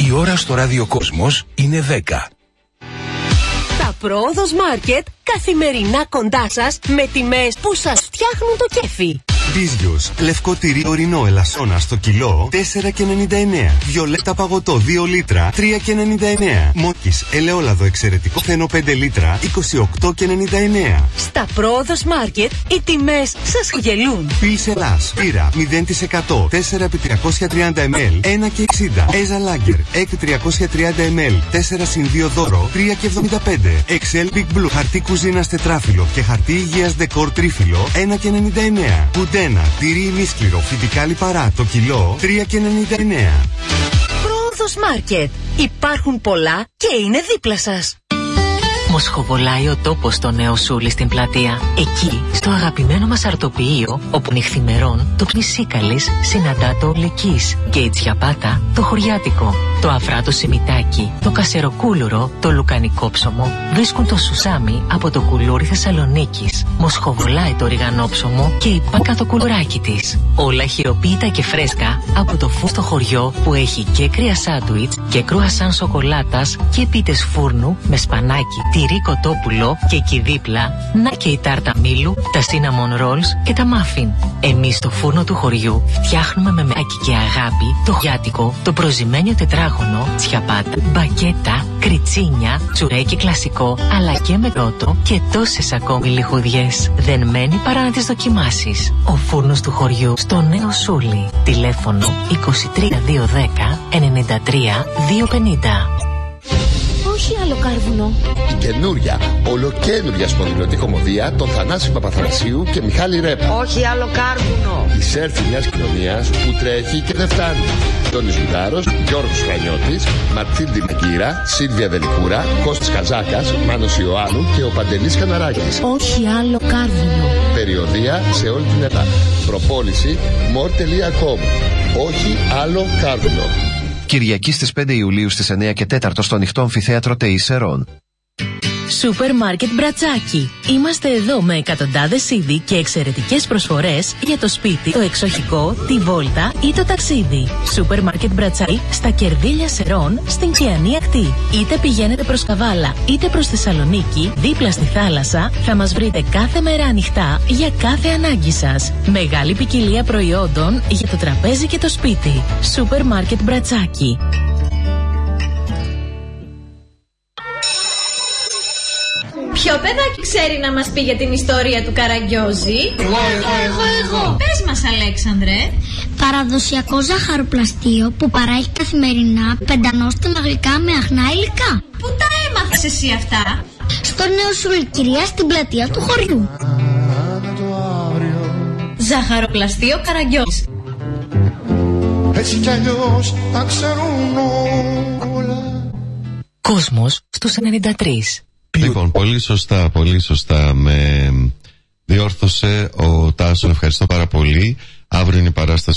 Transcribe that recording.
Η ώρα στο ραδιοκόσμος είναι 10. Τα Πρόοδος Μάρκετ καθημερινά κοντά σας με τιμές που σας φτιάχνουν το κέφι. Μπίζιος, λευκό τυρί ορεινό ελασσόνα στο κιλό 4,99. Βιολέτα παγωτό 2 λίτρα 3,99. Μόκης ελαιόλαδο εξαιρετικό φθένο 5 λίτρα 28,99. Στα Πρόοδος Μάρκετ οι τιμές σας γελούν. Πιλς Ελλάς, πύρα 0% 4x330 ml 1,60. Έζα Λάγκερ 6x330 ml 4x2 δώρο 3,75. Excel Big Blue χαρτί κουζίνας τετράφυλλο και χαρτί υγείας δεκόρ τρίφυλλο 1,99. Ένα τυρί ημίσκληρο φυτικά λιπαρά το κιλό 3,99. Πρόοδος Μάρκετ. Υπάρχουν πολλά και είναι δίπλα σας. Μοσχοβολάει ο τόπος στο Νέο Σούλι στην πλατεία. Εκεί, στο αγαπημένο μας αρτοποιείο, όπου νυχθημερών το Πνησίκαλης συναντά το Ολεκής και η Τσιαπάτα το Χωριάτικο. Το Αφράτο Σιμιτάκι, το Κασεροκούλουρο, το Λουκανικό ψωμο βρίσκουν το σουσάμι από το κουλούρι Θεσσαλονίκης. Μοσχοβολάει το ριγανόψωμο και η πάκα το κουλουράκι της. Όλα χειροποίητα και φρέσκα από το φούστο χωριό που έχει και κρύα σάντουιτς και κρουασάν σοκολάτας και πίτες φούρνου με σπανάκι, τυρί κοτόπουλο και εκεί δίπλα να και η τάρτα μήλου, τα cinnamon rolls και τα muffin. Εμείς στο φούρνο του χωριού φτιάχνουμε με μεάκι και αγάπη το χωριάτικο, το προζυμένιο τετράγωνο, τσιαπάτα, μπακέτα, κριτσίνια, τσουρέκι κλασικό αλλά και με ρότο και τόσες ακόμη λιχουδιές. Δεν μένει παρά να τις δοκιμάσεις. Ο φούρνος του χωριού στο Νέο Σούλι. Τηλέφωνο 23210 93 250. Όχι άλλο κάρβουνο. Η καινούρια, ολοκαίνουρια σπονδυλωτή κομμωδία των Θανάση Παπαθανασίου και Μιχάλη Ρέπα. Όχι άλλο κάρβουνο. Η σέλφη μιας κοινωνίας που τρέχει και δεν φτάνει. Τόνις Ζουγάρος, Γιώργος Χρανιώτης, Μαρτίλντι Μαγκύρα, Σίλβια Δελικούρα, Κώστας Καζάκας, Μάνος Ιωάννου και ο Παντελής Καναράκης. Όχι άλλο κάρβουνο. Περιοδεία σε όλη την Ελλάδα. Προπόληση more.com. Όχι άλλο κάρβουνο. Κυριακή στις 5 Ιουλίου στις 9 και 4 στο ανοιχτό αμφιθέατρο Τεϊσερών. Σούπερ Μάρκετ Μπρατσάκι. Είμαστε εδώ με εκατοντάδες είδη και εξαιρετικές προσφορές για το σπίτι, το εξοχικό, τη βόλτα ή το ταξίδι. Σούπερ Μάρκετ Μπρατσάκι στα Κερδίλια Σερών στην Κιανή Ακτή. Είτε πηγαίνετε προς Καβάλα είτε προς Θεσσαλονίκη, δίπλα στη θάλασσα, θα μας βρείτε κάθε μέρα ανοιχτά για κάθε ανάγκη σας. Μεγάλη ποικιλία προϊόντων για το τραπέζι και το σπίτι. Σούπερ Μάρκετ Μπρατσάκι. Ποιο παιδάκι ξέρει να μας πει για την ιστορία του Καραγκιόζη? Εγώ. Πες μας, Αλέξανδρε. Παραδοσιακό ζαχαροπλαστείο που παράγει καθημερινά πεντανόστιμα γλυκά με αχνά υλικά. Πού τα έμαθες εσύ αυτά? Στο Νέο Σούλι, κυρία, στην πλατεία του χωριού. Ζαχαροπλαστείο Καραγκιόζη. Έτσι κι αλλιώς τα ξέρουν όλα. Κόσμος στους 93. Λοιπόν, πολύ σωστά με διόρθωσε ο Τάσον, ευχαριστώ πάρα πολύ. Αύριο είναι η παράσταση